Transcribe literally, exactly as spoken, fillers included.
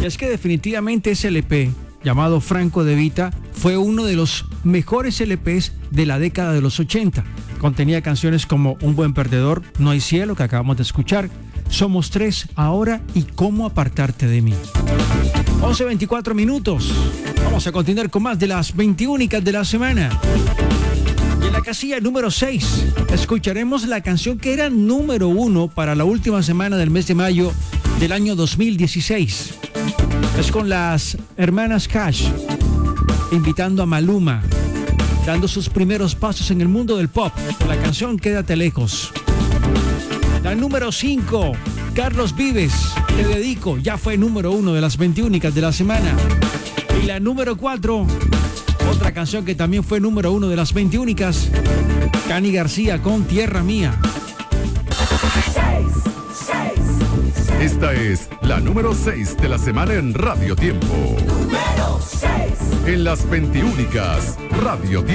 Y es que definitivamente ese L P, llamado Franco De Vita, fue uno de los mejores L Pes de la década de los ochenta. Contenía canciones como Un Buen Perdedor, No Hay Cielo, que acabamos de escuchar, Somos Tres Ahora y Cómo Apartarte de Mí. once veinticuatro minutos. Vamos a continuar con más de las veintiúnicas de la semana. Y en la casilla número seis escucharemos la canción que era número uno para la última semana del mes de mayo del año dos mil dieciséis. Es con las hermanas Cash, invitando a Maluma, dando sus primeros pasos en el mundo del pop, con la canción Quédate Lejos. La número cinco, Carlos Vives, Te Dedico, ya fue número uno de las veintiúnicas de la semana. Y la número cuatro, otra canción que también fue número uno de las veintiúnicas, Cani García con Tierra Mía. Esta es la número seis de la semana en Radio Tiempo. Número seis. En las veintiúnicas, Radio Tiempo.